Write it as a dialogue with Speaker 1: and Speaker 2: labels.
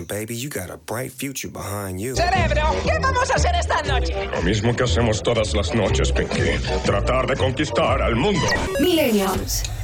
Speaker 1: on, baby. You got a bright future behind you.
Speaker 2: ¡Cerebro! ¿Qué vamos a hacer esta noche?
Speaker 3: Lo mismo que hacemos todas las noches, Pinky. Tratar de conquistar al mundo.
Speaker 4: Millennials.